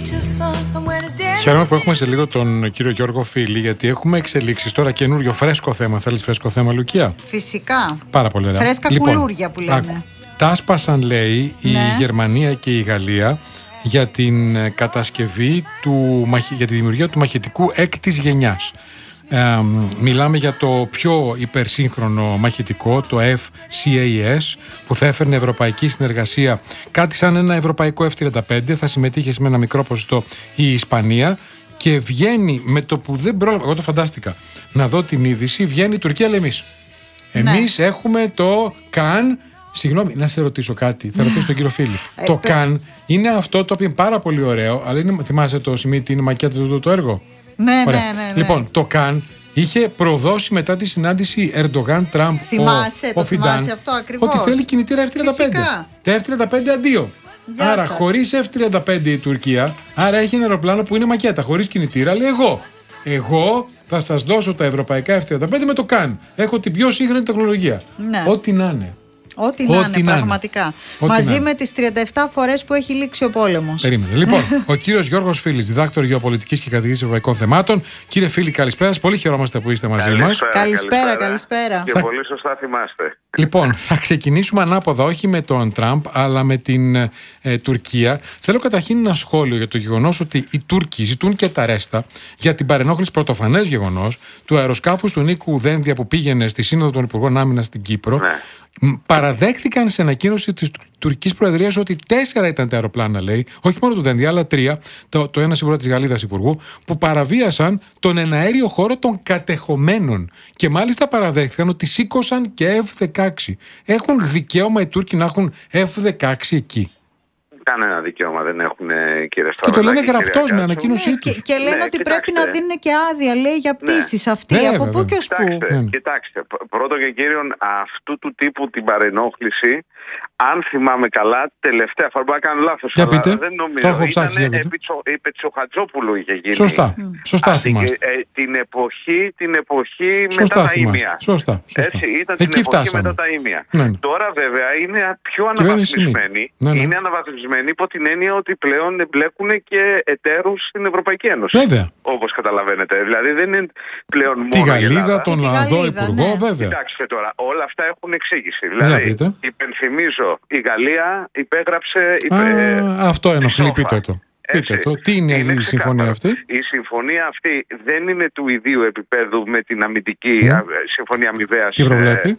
Χαίρομαι που έχουμε σε λίγο τον κύριο Γιώργο Φίλη, γιατί έχουμε εξελίξεις τώρα καινούριο φρέσκο θέμα. Θέλεις φρέσκο θέμα, Λουκία? Φυσικά. Πάρα πολύ ωραία. Φρέσκα κουλούρια που λένε. Τα σπάσαν, λέει, η Γερμανία και η Γαλλία για την κατασκευή για τη δημιουργία του μαχητικού έκτης γενιάς. Μιλάμε για το πιο υπερσύγχρονο μαχητικό, το FCAS, που θα έφερνε ευρωπαϊκή συνεργασία, κάτι σαν ένα ευρωπαϊκό F-35. Θα συμμετείχε με ένα μικρό ποσοστό η Ισπανία και βγαίνει με το που δεν πρόλαβα, εγώ το φαντάστηκα να δω την είδηση, βγαίνει η Τουρκία, λέει εμείς έχουμε το ΚΑΝ. Συγγνώμη, να σε ρωτήσω κάτι. Θα ρωτήσω τον κύριο Φίλη. Το ΚΑΝ είναι αυτό το οποίο είναι πάρα πολύ ωραίο, αλλά θυμάσαι το Σιμίτι, είναι μακέτα του το έργο. Ναι. Λοιπόν, το ΚΑΝ είχε προδώσει μετά τη συνάντηση Ερντογάν-Τραμπ. Θυμάσαι αυτό ακριβώς. Ότι θέλει κινητήρα F-35. Τα F-35 αντίο. Άρα, χωρίς F-35 η Τουρκία, άρα έχει ένα αεροπλάνο που είναι μακέτα, χωρίς κινητήρα. Λέει εγώ θα σας δώσω τα ευρωπαϊκά F-35 με το ΚΑΝ. Έχω την πιο σύγχρονη τεχνολογία. Ναι. Ό,τι να είναι. Ό,τι να είναι, πραγματικά. Μαζί με τις 37 φορές που έχει λήξει ο πόλεμος. Περίμενε. Λοιπόν, ο κύριος Γιώργος Φίλης, διδάκτορ γεωπολιτικής και καθηγητής ευρωπαϊκών θεμάτων. Κύριε Φίλη, καλησπέρα. Πολύ χαιρόμαστε που είστε μαζί μας. Καλησπέρα. Και πολύ σωστά θυμάστε. Λοιπόν, θα ξεκινήσουμε ανάποδα, όχι με τον Τραμπ, αλλά με την Τουρκία. Θέλω καταρχήν ένα σχόλιο για το γεγονός ότι οι Τούρκοι ζητούν και τα ρέστα για την παρενόχληση, πρωτοφανές γεγονός, του αεροσκάφους του Νίκου Δένδια που πήγαινε στη Σύνοδο των Υπουργών Άμυνας στην Κύπρο. Ναι. Παραδέχτηκαν σε ανακοίνωση της τουρκικής προεδρίας ότι 4 ήταν τα αεροπλάνα, λέει, όχι μόνο του Δένδια, αλλά 3, το ένα σίγουρα της Γαλλίδας Υπουργού, που παραβίασαν τον εναέριο χώρο των κατεχομένων. Και μάλιστα παραδέχτηκαν ότι σήκωσαν και F-16. Έχουν δικαίωμα οι Τούρκοι να έχουν F-16 εκεί? Κανένα δικαίωμα δεν έχουν, κύριε Σταυρακάκη. Και το λένε γραπτός με ανακοίνωσή τους. Και λένε ότι πρέπει να δίνουν και άδεια, λέει, για πτήσεις αυτή. Από πού και ως πού? Κοιτάξτε, πρώτο και κύριον, αυτού του τύπου την παρενόχληση, αν θυμάμαι καλά, τελευταία φορά, μπορεί να κάνω λάθος, αλλά δεν νομίζω, ήταν επί Τσοχατζόπουλου είχε γίνει. Σωστά θυμάστε. Την εποχή μετά τα Ήμια. Σωστά. Έτσι, ήταν την εποχή μετά τα Ήμια. Τώρα βέβαια είναι πιο αναβαθμισμένη. Είναι αναβαθμισμένη υπό την έννοια ότι πλέον εμπλέκουν και εταίρους στην Ευρωπαϊκή Ένωση. Βέβαια. Όπως καταλαβαίνετε. Δηλαδή δεν είναι πλέον μόνο τη Γαλλίδα, τον Ολλανδό Υπουργό, βέβαια. Κοιτάξτε τώρα, όλα αυτά έχουν εξήγηση. Δηλαδή, υπενθυμίζω, η Γαλλία υπέγραψε. Αυτό ενοχλεί, πείτε το. Τι είναι η συμφωνία αυτή? Η συμφωνία αυτή δεν είναι του ιδίου επίπεδου με την αμυντική συμφωνία αμοιβαίας. Τι προβλέπει?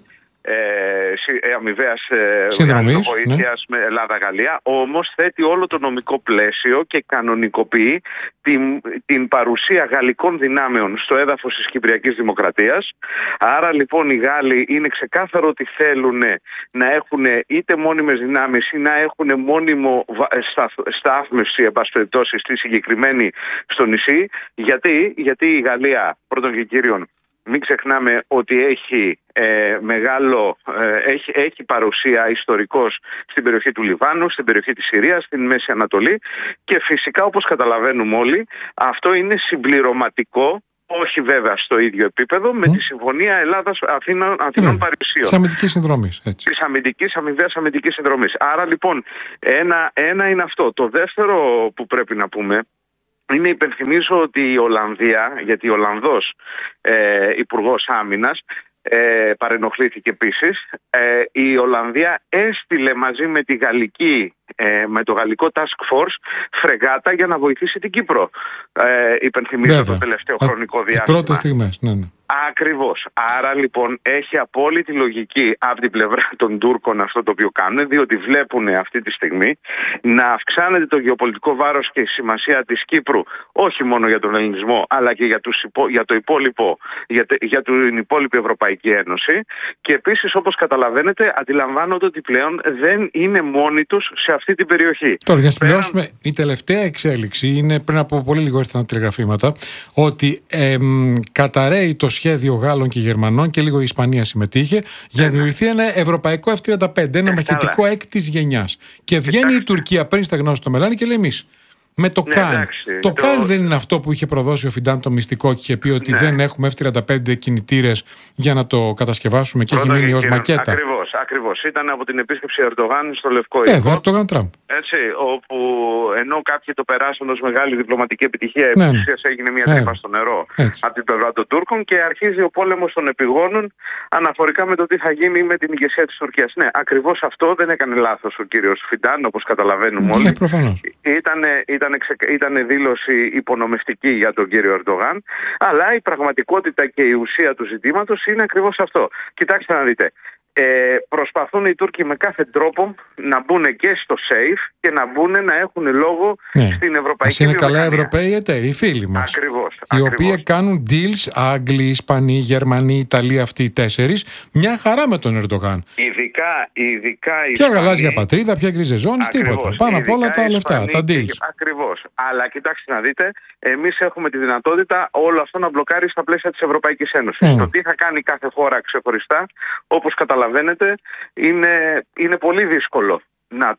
Αμοιβαίας βοήθειας με Ελλάδα-Γαλλία, όμως θέτει όλο το νομικό πλαίσιο και κανονικοποιεί την παρουσία γαλλικών δυνάμεων στο έδαφος της Κυπριακής Δημοκρατίας. Άρα λοιπόν οι Γάλλοι είναι ξεκάθαρο ότι θέλουν να έχουν είτε μόνιμες δυνάμεις ή να έχουν μόνιμο στάθμευση, εν πάση περιπτώσει, στη συγκεκριμένη στο νησί. Γιατί η Γαλλία, πρώτον και κύριον, μην ξεχνάμε ότι έχει παρουσία ιστορικός στην περιοχή του Λιβάνου, στην περιοχή της Συρίας, στην Μέση Ανατολή, και φυσικά, όπως καταλαβαίνουμε όλοι, αυτό είναι συμπληρωματικό, όχι βέβαια στο ίδιο επίπεδο, με τη Συμφωνία Ελλάδας-Αθηνών Παρισίων. Της αμυντικής συνδρομής. Της αμοιβαίας αμυντικής συνδρομής. Άρα λοιπόν ένα είναι αυτό. Το δεύτερο που πρέπει να πούμε είναι, υπενθυμίζω, ότι η Ολλανδία, γιατί ο Ολλανδός Υπουργός Άμυνας παρενοχλήθηκε επίσης, η Ολλανδία έστειλε μαζί με το γαλλικό Task Force φρεγάτα για να βοηθήσει την Κύπρο. Υπενθυμίζω το τελευταίο χρονικό διάστημα. Τις πρώτες στιγμές, ναι. Ακριβώς. Άρα λοιπόν έχει απόλυτη λογική από την πλευρά των Τούρκων αυτό το οποίο κάνουν, διότι βλέπουν αυτή τη στιγμή να αυξάνεται το γεωπολιτικό βάρος και η σημασία της Κύπρου, όχι μόνο για τον ελληνισμό, αλλά και για την υπόλοιπη Ευρωπαϊκή Ένωση. Και επίσης, όπως καταλαβαίνετε, αντιλαμβάνονται ότι πλέον δεν είναι μόνοι τους σε αυτή την περιοχή. Τώρα, για να συμπληρώσουμε, η τελευταία εξέλιξη είναι πριν από πολύ λίγο ήρθαν τα τηλεγραφήματα ότι καταραίει το σχέδιο Γάλλων και Γερμανών, και λίγο η Ισπανία συμμετείχε, για να δημιουργηθεί ένα ευρωπαϊκό F-35, ένα μαχητικό έκτης γενιάς. Και βγαίνει η Τουρκία, παίρνει στα γνώση το μελάνι και λέει εμείς. με το ΚΑΝ. Το ΚΑΝ δεν είναι αυτό που είχε προδώσει ο Φιντάν το μυστικό και είχε πει ότι δεν έχουμε F-35 κινητήρες για να το κατασκευάσουμε και έχει μείνει ως μακέτα. Ακριβώς. Ήταν από την επίσκεψη Ερντογάν στο Λευκό Οίκο. Ερντογάν-Τραμπ. Έτσι, όπου ενώ κάποιοι το περάσαν ως μεγάλη διπλωματική επιτυχία, επί έγινε μια τρύπα στο νερό από την πλευρά των Τούρκων και αρχίζει ο πόλεμος των επιγόνων αναφορικά με το τι θα γίνει με την ηγεσία της Τουρκίας. Ναι, ακριβώς αυτό δεν έκανε λάθος ο κύριος Φιντάν, όπως καταλαβαίνουμε όλοι. Ήταν δήλωση υπονομευτική για τον κύριο Ερντογάν, αλλά η πραγματικότητα και η ουσία του ζητήματος είναι ακριβώς αυτό. Κοιτάξτε να δείτε. Προσπαθούν οι Τούρκοι με κάθε τρόπο να μπουν και στο safe και να μπουν να έχουν λόγο στην ευρωπαϊκή βιομηχανία. Είναι καλά Ευρωπαίοι εταίροι, οι φίλοι μας. Ακριβώς. Οι οποίοι κάνουν deals, Άγγλοι, Ισπανοί, Γερμανοί, Ιταλοί, αυτοί οι 4, μια χαρά με τον Ερντογάν. Ειδικά ποια γαλάζια πατρίδα, ποια γκρίζε ζώνη, τίποτα. Πάνω απ' όλα τα λεφτά, τα deals. Ακριβώς. Αλλά κοιτάξτε να δείτε, εμείς έχουμε τη δυνατότητα όλο αυτό να μπλοκάρει στα πλαίσια της Ευρωπαϊκής Ένωσης. Το τι θα κάνει κάθε χώρα ξεχωριστά, όπως καταλαβαίνετε, είναι πολύ δύσκολο να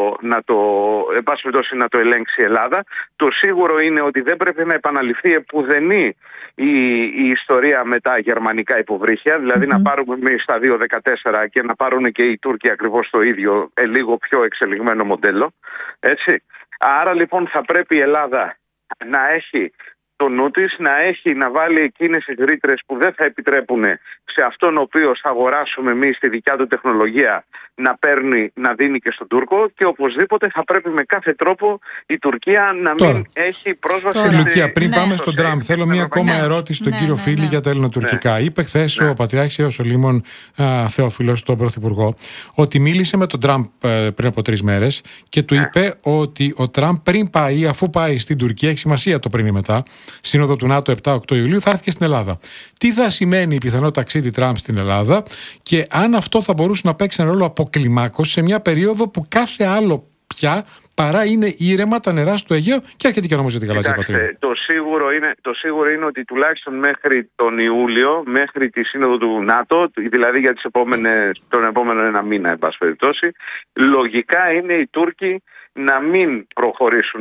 το ελέγξει η Ελλάδα. Το σίγουρο είναι ότι δεν πρέπει να επαναληφθεί επουδενή η ιστορία με τα γερμανικά υποβρύχια, δηλαδή να πάρουμε εμείς τα 2.14 και να πάρουν και οι Τούρκοι ακριβώς το ίδιο, λίγο πιο εξελιγμένο μοντέλο. Έτσι. Άρα λοιπόν θα πρέπει η Ελλάδα να έχει το νου της, να βάλει εκείνες τις ρήτρες που δεν θα επιτρέπουν σε αυτόν ο οποίος θα αγοράσουμε εμείς τη δικιά του τεχνολογία να δίνει και στον Τούρκο, και οπωσδήποτε θα πρέπει με κάθε τρόπο η Τουρκία να μην έχει πρόσβαση. Λουκία, πριν πάμε στον Τραμπ, θέλω μία ακόμα ερώτηση στον κύριο Φίλη για τα ελληνοτουρκικά. Είπε χθες ο Πατριάρχης Ιεροσολύμων Θεόφιλος, τον Πρωθυπουργό, ότι μίλησε με τον Τραμπ πριν από 3 μέρες και του είπε ότι ο Τραμπ αφού πάει στην Τουρκία, έχει σημασία το πριν ή μετά, Σύνοδο του ΝΑΤΟ 7-8 Ιουλίου, θα έρθει και στην Ελλάδα. Τι θα σημαίνει η πιθανό ταξίδι Τραμπ στην Ελλάδα και αν αυτό θα μπορούσε να παίξει ένα ρόλο αποκλιμάκωση σε μια περίοδο που κάθε άλλο πια παρά είναι ήρεμα τα νερά στο Αιγαίο και έρχεται και νομίζει τη γαλάζια πατρίδα. Το σίγουρο είναι ότι τουλάχιστον μέχρι τον Ιούλιο, μέχρι τη Σύνοδο του ΝΑΤΟ, δηλαδή για τον επόμενο 1 μήνα, εν πάση περιπτώσει, λογικά είναι οι Τούρκοι να μην προχωρήσουν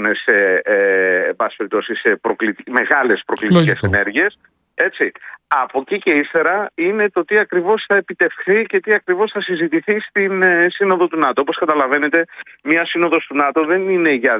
σε μεγάλες προκλητικές ενέργειες. Έτσι. Από εκεί και ύστερα είναι το τι ακριβώς θα επιτευχθεί και τι ακριβώς θα συζητηθεί στην Σύνοδο του ΝΑΤΟ. Όπως καταλαβαίνετε, μια Σύνοδος του ΝΑΤΟ δεν είναι για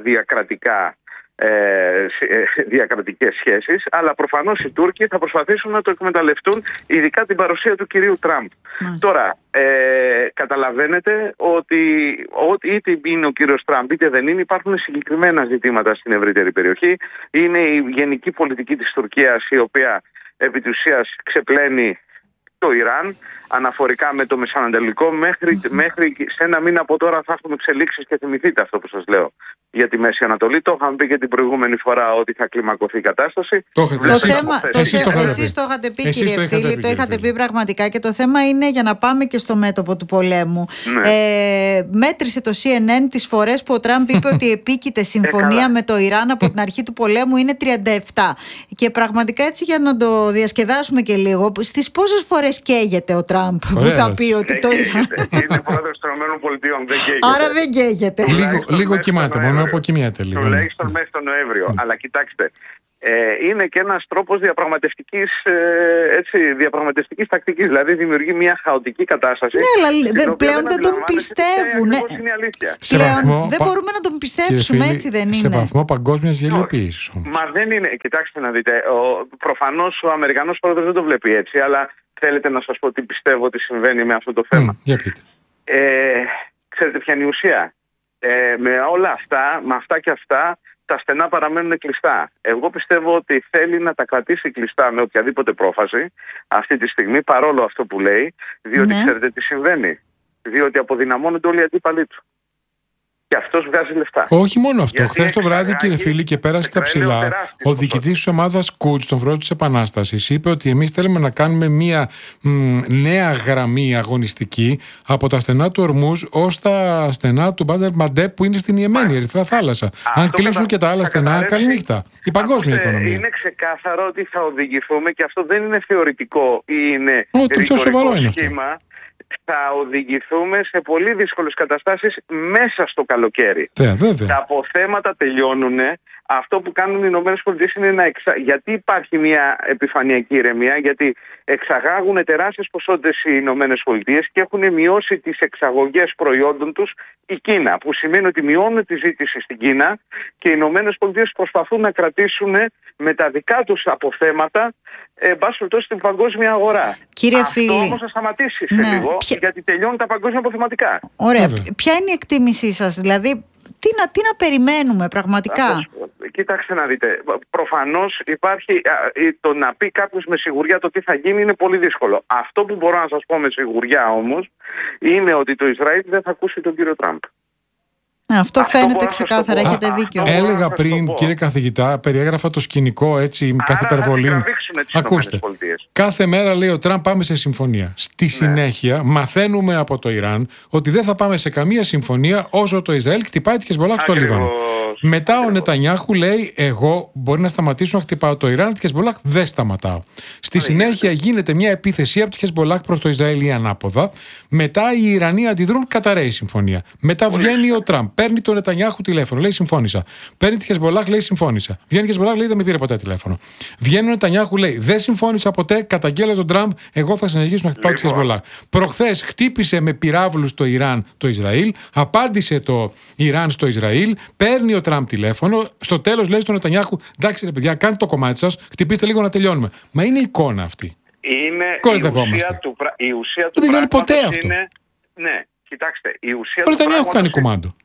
διακρατικές σχέσεις, αλλά προφανώς οι Τούρκοι θα προσπαθήσουν να το εκμεταλλευτούν, ειδικά την παρουσία του κυρίου Τραμπ. Τώρα, καταλαβαίνετε ότι είτε είναι ο κύριος Τραμπ είτε δεν είναι, υπάρχουν συγκεκριμένα ζητήματα στην ευρύτερη περιοχή. Είναι η γενική πολιτική της Τουρκίας, η οποία επί της ουσίας ξεπλένει το Ιράν αναφορικά με το Μεσανατολικό. Μέχρι σε 1 μήνα από τώρα θα έχουμε εξελίξεις και θυμηθείτε αυτό που σας λέω για τη Μέση Ανατολή. Το είχαμε πει και την προηγούμενη φορά ότι θα κλιμακωθεί η κατάσταση. Εσείς το είχατε πει, κύριε Φίλη, το είχατε πει πραγματικά, και το θέμα είναι, για να πάμε και στο μέτωπο του πολέμου. Μέτρησε το CNN τις φορές που ο Τραμπ είπε ότι επίκειται συμφωνία με το Ιράν από την αρχή του πολέμου είναι 37. Και πραγματικά, έτσι, για να το διασκεδάσουμε και λίγο, στις πόσες φορές καίγεται ο Τραμπ που θα πει ότι το Ιράν. Είναι πρόεδρος των ΗΠΑ, δεν καίγεται. Άρα δεν καίγεται. Λίγο κοιμάται, μόνο αποκοιμιέται λίγο. Τουλάχιστον μέχρι τον Νοέμβριο. Αλλά κοιτάξτε, είναι και ένας τρόπος διαπραγματευτικής τακτικής. Δηλαδή δημιουργεί μια χαοτική κατάσταση. Ναι, αλλά πλέον δεν τον πιστεύουν. Πλέον δεν μπορούμε να τον πιστέψουμε, έτσι δεν είναι? Σε βαθμό παγκόσμιας γελιοποίησης όμως. Μα δεν είναι. Κοιτάξτε να δείτε. Προφανώς ο Αμερικανός πρόεδρος δεν το βλέπει έτσι, αλλά θέλετε να σας πω τι πιστεύω ότι συμβαίνει με αυτό το θέμα? Για πείτε. Ξέρετε ποια είναι η ουσία? Με όλα αυτά, με αυτά και αυτά, τα στενά παραμένουν κλειστά. Εγώ πιστεύω ότι θέλει να τα κρατήσει κλειστά με οποιαδήποτε πρόφαση αυτή τη στιγμή, παρόλο αυτό που λέει, διότι ξέρετε τι συμβαίνει? Διότι αποδυναμώνονται όλοι οι αντίπαλοι του. Και αυτός βγάζει λεφτά. Όχι μόνο αυτό. Χθες το βράδυ, κύριε Φίλη, και πέρασε τα ψηλά, ο διοικητής της ομάδας Κούτς, των Φρόντων της Επανάστασης, είπε ότι εμείς θέλουμε να κάνουμε μια νέα γραμμή αγωνιστική από τα στενά του Ορμούζ ως τα στενά του Μπάντερ Μαντέπ που είναι στην Ιεμένη, Ερυθρά Θάλασσα. Αν κλείσουν και τα άλλα στενά, καληνύχτα. Η παγκόσμια οικονομία. Είναι ξεκάθαρο ότι θα οδηγηθούμε, και αυτό δεν είναι θεωρητικό ή είναι ρητορικό σχήμα. θα οδηγηθούμε σε πολύ δύσκολες καταστάσεις μέσα στο καλοκαίρι. Βέβαια. Τα αποθέματα τελειώνουν. Αυτό που κάνουν οι ΗΠΑ είναι γιατί υπάρχει μια επιφανειακή ηρεμία, γιατί εξαγάγουν τεράστιες ποσότητες οι ΗΠΑ και έχουν μειώσει τις εξαγωγές προϊόντων τους η Κίνα, που σημαίνει ότι μειώνουν τη ζήτηση στην Κίνα και οι ΗΠΑ προσπαθούν να κρατήσουν με τα δικά τους αποθέματα στην παγκόσμια αγορά. Κύριε Αυτό φίλη, όμως θα σταματήσει σε λίγο, γιατί τελειώνουν τα παγκόσμια αποθεματικά. Ωραία. Ποια είναι η εκτίμησή σας, δηλαδή τι να περιμένουμε πραγματικά? Κοιτάξτε να δείτε, προφανώς υπάρχει το να πει κάποιος με σιγουριά το τι θα γίνει είναι πολύ δύσκολο. Αυτό που μπορώ να σας πω με σιγουριά όμως είναι ότι το Ισραήλ δεν θα ακούσει τον κύριο Τραμπ. Αυτό φαίνεται ξεκάθαρα, έχετε δίκιο. Έλεγα πριν, κύριε καθηγητά, περιέγραφα το σκηνικό έτσι, κάθε υπερβολή. Ακούστε, κάθε μέρα λέει ο Τραμπ πάμε σε συμφωνία. Στη συνέχεια μαθαίνουμε από το Ιράν ότι δεν θα πάμε σε καμία συμφωνία όσο το Ισραήλ χτυπάει τη Χεσμολάχ στο Λίβανο. Μετά ο Νετανιάχου λέει: εγώ μπορεί να σταματήσω να χτυπάω το Ιράν, τη Χεσμολάχ δεν σταματάω. Στη συνέχεια γίνεται μια επίθεση από τη Χεσμολάχ προς το Ισραήλ ή ανάποδα. Μετά οι Ιρανοί αντιδρούν, καταραίει η συμφωνία. Μετά βγαίνει ο Τραμπ, παίρνει τον Νετανιάχου τηλέφωνο, λέει συμφώνησα. Παίρνει τη Χεσμολάχ, λέει συμφώνησα. Βγαίνει η Χεσμολάχ, λέει δεν με πήρε ποτέ τηλέφωνο. Βγαίνει ο Νετανιάχου, λέει δεν συμφώνησα ποτέ, καταγγέλλε τον Τραμπ, εγώ θα συνεχίσω να χτυπάω τη Χεσμολάχ. Προχθές χτύπησε με πυράβλους το Ιράν το Ισραήλ, απάντησε το Ιράν στο Ισραήλ, παίρνει ο Τραμπ τηλέφωνο, στο τέλος λέει στον Νετανιάχου, εντάξει ρε παιδιά, κάντε το κομμάτι σας, χτυπήστε λίγο να τελειώνουμε. Μα είναι εικόνα αυτή. Είναι η ουσία του δεν τελειώνει ποτέ αυτό. Ναι, κοιτάξτε, η ουσία του Νετανιάχου κάνει κουμάντο.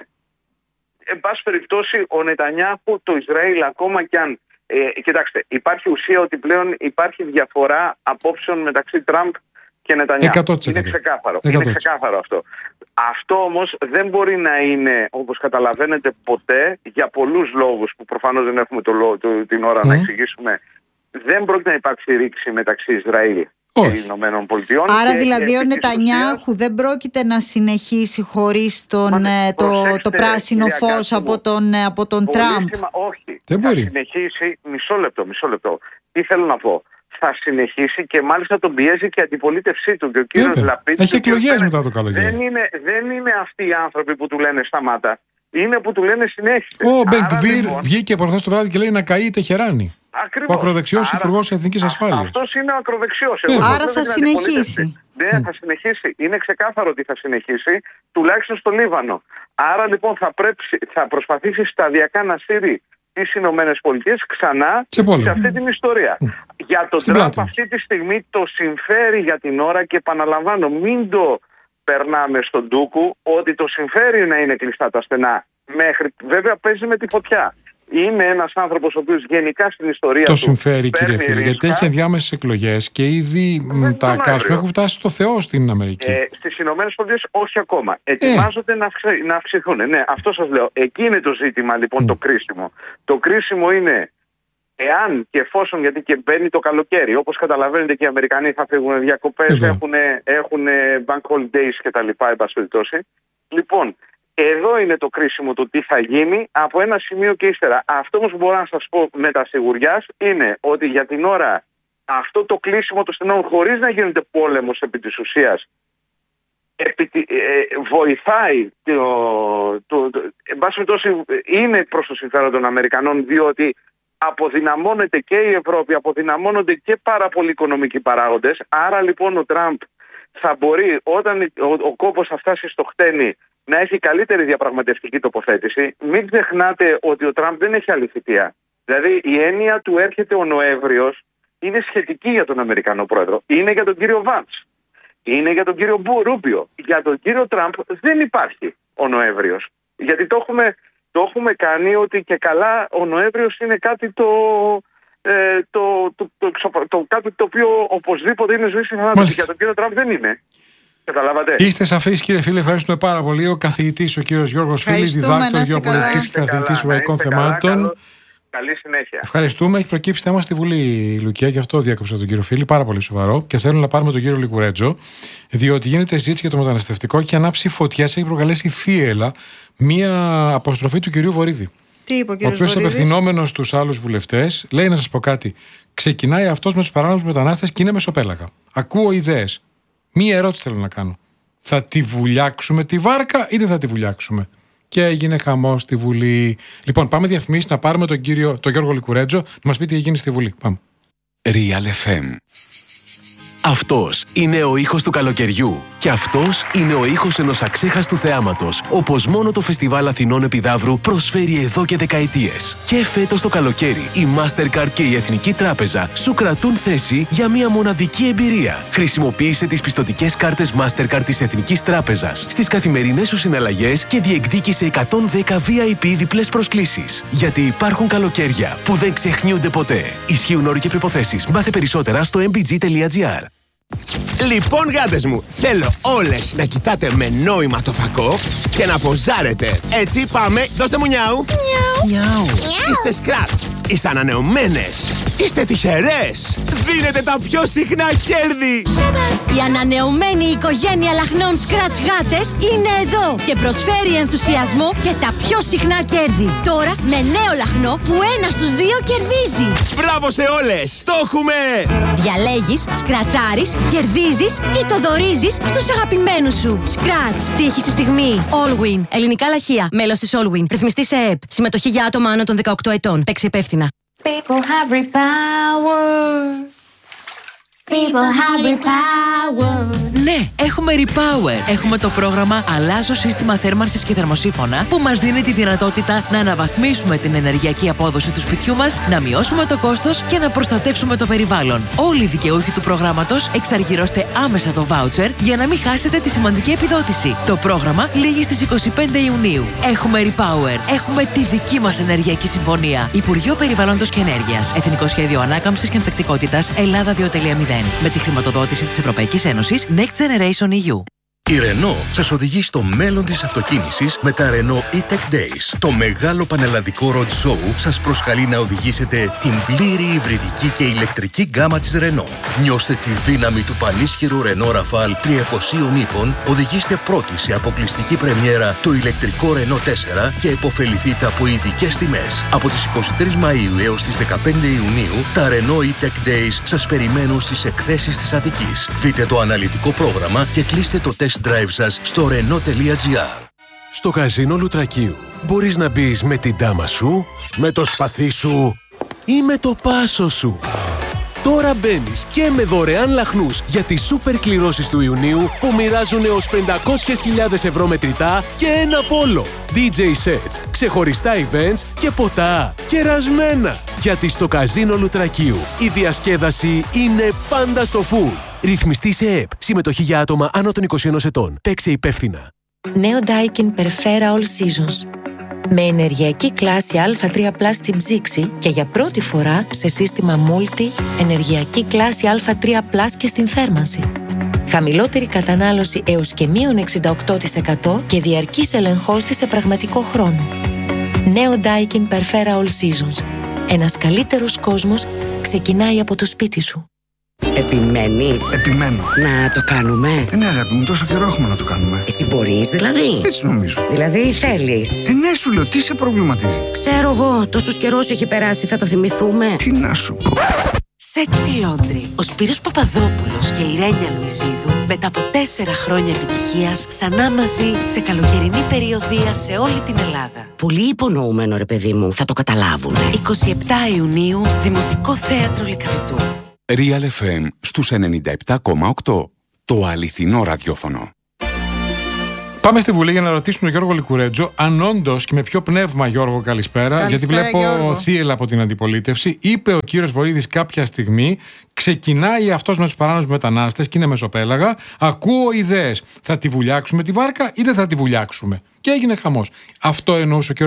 Εν πάση περιπτώσει, ο Νετανιάχου, το Ισραήλ, ακόμα κι αν. Κοιτάξτε, υπάρχει ουσία ότι πλέον υπάρχει διαφορά απόψεων μεταξύ Τραμπ και Νετανιάχου. 100%. Είναι ξεκάθαρο. Είναι ξεκάθαρο αυτό. Αυτό όμως δεν μπορεί να είναι, όπως καταλαβαίνετε, ποτέ, για πολλούς λόγους που προφανώς δεν έχουμε την ώρα να εξηγήσουμε, δεν πρόκειται να υπάρξει ρήξη μεταξύ Ισραήλ και Ηνωμένων Πολιτειών. Άρα δηλαδή ο Νετανιάχου δεν πρόκειται να συνεχίσει χωρίς το πράσινο φως από τον Τραμπ. Όχι. Δεν μπορεί. Θα συνεχίσει, μισό λεπτό. Τι θέλω να πω. Θα συνεχίσει και μάλιστα τον πιέζει και η αντιπολίτευσή του. Και ο κύριος Λαπίτ. Έχει εκλογές μετά το καλοκαίρι. Δεν είναι αυτοί οι άνθρωποι που του λένε σταμάτα. Είναι που του λένε συνέχισε. Ο Μπενκβίρ βγήκε προχθές το βράδυ και λέει να καεί η Τεχεράνη. Ακριβώς. Ο ακροδεξιός υπουργός Εθνικής Ασφάλειας. Αυτός είναι ο ακροδεξιός. Άρα θα συνεχίσει. Ναι, θα συνεχίσει. Είναι ξεκάθαρο ότι θα συνεχίσει, τουλάχιστον στο Λίβανο. Άρα λοιπόν θα προσπαθήσει σταδιακά να στείλει τις Ηνωμένες Πολιτείες ξανά σε αυτή την ιστορία. Για τον Τραμπ αυτή τη στιγμή το συμφέρει για την ώρα και επαναλαμβάνω, μην το περνάμε στον ντούκου, ότι το συμφέρει να είναι κλειστά τα στενά. Βέβαια παίζει με τη φωτιά. Είναι ένας άνθρωπος ο οποίος γενικά στην ιστορία το του συμφέρει, κύριε φίλε, γιατί έχει ενδιάμεσες εκλογές και ήδη τα καύσιμα έχουν φτάσει στο Θεό στην Αμερική. Στις Ηνωμένες Πολιτείες όχι ακόμα. Ετοιμάζονται να αυξηθούν. Ναι, αυτό σας λέω. Εκεί είναι το ζήτημα λοιπόν το κρίσιμο. Το κρίσιμο είναι εάν και εφόσον, γιατί και μπαίνει το καλοκαίρι, όπως καταλαβαίνετε και οι Αμερικανοί θα φύγουν διακοπές, έχουν bank holidays κτλ. Λοιπόν, εδώ είναι το κρίσιμο το τι θα γίνει από ένα σημείο και ύστερα. Αυτό όμως που μπορώ να σας πω με τα σιγουριάς είναι ότι για την ώρα αυτό το κλείσιμο των στενών χωρίς να γίνεται πόλεμος επί της ουσίας βοηθάει εν πάση περιπτώσει είναι προς το συμφέρον των Αμερικανών, διότι αποδυναμώνεται και η Ευρώπη, αποδυναμώνονται και πάρα πολλοί οικονομικοί παράγοντες. Άρα λοιπόν ο Τραμπ θα μπορεί όταν ο κόπος θα φτάσει στο χτένι να έχει καλύτερη διαπραγματευτική τοποθέτηση. Μην ξεχνάτε ότι ο Τραμπ δεν έχει άλλη θητεία. Δηλαδή η έννοια του έρχεται ο Νοέμβριος είναι σχετική για τον Αμερικανό πρόεδρο. Είναι για τον κύριο Βαντς. Είναι για τον κύριο Ρούμπιο. Για τον κύριο Τραμπ δεν υπάρχει ο Νοέμβριος. Γιατί το έχουμε κάνει ότι και καλά ο Νοέμβριος είναι κάτι κάτι το οποίο οπωσδήποτε είναι ζωή και θανάτου. Για τον κύριο Τραμπ δεν είναι. Καταλάβατε. Είστε σαφείς, κύριε φίλε, ευχαριστούμε πάρα πολύ. Ο καθηγητής, ο κύριος Γιώργος Φίλης, διδάκτορ γεωπολιτικής και καθηγητής ευρωπαϊκών θεμάτων. Καλή συνέχεια. Ευχαριστούμε. Έχει προκύψει θέμα στη Βουλή, Λουκία, γι' αυτό διάκοψα τον κύριο Φίλη. Πάρα πολύ σοβαρό. Και θέλω να πάρουμε τον κύριο Λικουρέτζο, διότι γίνεται συζήτηση για το μεταναστευτικό και έχει ανάψει φωτιές, έχει προκαλέσει θύελλα μία αποστροφή του κυρίου Βορίδη. Τι είπε ο οποίος απευθυνόμενος στους άλλους βουλευτές λέει να σας πω κάτι. Ξεκινάει αυτός με τους παράνομους μετανάστες και είναι μεσοπέλαγα. Ακούω ιδέες. Μία ερώτηση θέλω να κάνω. Θα τη βουλιάξουμε τη βάρκα ή δεν θα τη βουλιάξουμε? Και έγινε χαμός στη Βουλή. Λοιπόν, πάμε διαφημίσεις, να πάρουμε τον Γιώργο Λικουρέτζο να μας πει τι έγινε στη Βουλή. Πάμε. Real FM. Αυτός είναι ο ήχος του καλοκαιριού. Και αυτός είναι ο ήχος ενός αξέχαστου θεάματος, όπως μόνο το Φεστιβάλ Αθηνών Επιδαύρου προσφέρει εδώ και δεκαετίες. Και φέτος το καλοκαίρι, η Mastercard και η Εθνική Τράπεζα σου κρατούν θέση για μια μοναδική εμπειρία. Χρησιμοποίησε τις πιστωτικές κάρτες Mastercard της Εθνικής Τράπεζας στις καθημερινές σου συναλλαγές και διεκδίκησε 110 VIP διπλές προσκλήσεις. Γιατί υπάρχουν καλοκαίρια που δεν ξεχνιούνται ποτέ. Ισχύουν όροι και προϋποθέσεις. Μάθε περισσότερα στο mbg.gr. Λοιπόν, γάτες μου, θέλω όλες να κοιτάτε με νόημα το φακό και να ποζάρετε. Έτσι, πάμε, δώστε μου νιάου. Νιάου. Είστε σκράτς, είστε ανανεωμένες, είστε τυχερές. Δίνετε τα πιο συχνά κέρδη. Η ανανεωμένη οικογένεια λαχνών σκράτς γάτες είναι εδώ και προσφέρει ενθουσιασμό και τα πιο συχνά κέρδη. Τώρα με νέο λαχνό που 1 στους 2 κερδίζει. Μπράβο σε όλες, το έχουμε. Διαλέγεις, σκρατσάρεις, κερδίζεις ή το δωρίζεις στους αγαπημένους σου. Σκράτς. Τύχη στη στιγμή. Allwin. Ελληνικά λαχεία. Μέλος της Allwin. Ρυθμιστή σε ΕΕΠ. Συμμετοχή για άτομα άνω των 18 ετών. Παίξει υπεύθυνα. People have repower. People have repower. Ναι, έχουμε Repower. Έχουμε το πρόγραμμα Αλλάζω σύστημα θέρμανσης και θερμοσύφωνα που μας δίνει τη δυνατότητα να αναβαθμίσουμε την ενεργειακή απόδοση του σπιτιού μας, να μειώσουμε το κόστος και να προστατεύσουμε το περιβάλλον. Όλοι οι δικαιούχοι του προγράμματος εξαργυρώστε άμεσα το voucher για να μην χάσετε τη σημαντική επιδότηση. Το πρόγραμμα λήγει στις 25 Ιουνίου. Έχουμε Repower. Έχουμε τη δική μας ενεργειακή συμφωνία. Υπουργείο Περιβάλλοντος και Ενέργειας. Εθνικό Σχέδιο Ανάκαμψης και Ανθεκτικότητας Ελλάδα 2.0. Με τη χρηματοδότηση της Ευρωπαϊκής Ένωσης Next Generation EU. Η Renault σας οδηγεί στο μέλλον της αυτοκίνησης με τα Renault E-Tech Days. Το μεγάλο πανελλαδικό road show σας προσκαλεί να οδηγήσετε την πλήρη υβριδική και ηλεκτρική γκάμα της Renault. Νιώστε τη δύναμη του πανίσχυρου Renault Rafale 300 ύπων, οδηγήστε πρώτοι σε αποκλειστική πρεμιέρα το ηλεκτρικό Renault 4 και υποφεληθείτε από ειδικές τιμές. Από τις 23 Μαΐου έως τις 15 Ιουνίου, τα Renault E-Tech Days σας περιμένουν στις εκθέσεις της Αττικής. Δείτε το αναλυτικό πρόγραμμα και κλείστε το test drive σας στο renault.gr. Στο καζίνο Λουτρακίου μπορείς να μπεις με την ντάμα σου, με το σπαθί σου ή με το πάσο σου. Τώρα μπαίνεις και με δωρεάν λαχνούς για τις σούπερ κληρώσεις του Ιουνίου που μοιράζουν έως 500.000 ευρώ μετρητά και ένα πόλο. DJ sets, ξεχωριστά events και ποτά. Κερασμένα! Γιατί στο καζίνο Λουτρακίου η διασκέδαση είναι πάντα στο full. Ρυθμιστή σε ΕΕΠ. Συμμετοχή για άτομα άνω των 21 ετών. Παίξε υπεύθυνα. Νέο Daikin Perfera All Seasons. Με ενεργειακή κλάση Α3+ στην ψήξη και για πρώτη φορά σε σύστημα Multi ενεργειακή κλάση Α3+ και στην θέρμανση. Χαμηλότερη κατανάλωση έως και μείον 68% και διαρκής ελεγχός της σε πραγματικό χρόνο. Νέο Daikin Perfera All Seasons. Ένας καλύτερος κόσμος ξεκινάει από το σπίτι σου. Επιμένεις? Επιμένω. Να το κάνουμε? Ναι, αγάπη μου, τόσο καιρό έχουμε να το κάνουμε. Εσύ μπορείς δηλαδή? Έτσι νομίζω. Δηλαδή θέλεις? Ναι, σου λέω, τι σε προβληματίζει? Ξέρω εγώ, τόσος καιρός έχει περάσει, θα το θυμηθούμε. Τι να σου πω. Sexy Laundry. Ο Σπύρος Παπαδόπουλος και η Ρένια Λουιζίδου μετά από 4 χρόνια επιτυχίας ξανά μαζί σε καλοκαιρινή περιοδεία σε όλη την Ελλάδα. Πολύ υπονοούμενο ρε παιδί μου, θα το καταλάβουνε. 27 Ιουνίου, Δημοτικό Θέατρο Λυκαβητού. Real FM στους 97,8. Το αληθινό ραδιόφωνο. Πάμε στη Βουλή για να ρωτήσουμε τον Γιώργο Λικουρέτζο αν όντως και με ποιο πνεύμα, Γιώργο, καλησπέρα. Γιατί βλέπω Γιώργο. θύελα από την αντιπολίτευση. Είπε ο κύριος Βορίδης κάποια στιγμή, ξεκινάει αυτός με τους παράνομους μετανάστες και είναι μεσοπέλαγα. Ακούω ιδέες. Θα τη βουλιάξουμε τη βάρκα ή δεν θα τη βουλιάξουμε? Και έγινε χαμός. Αυτό εννοούσε ο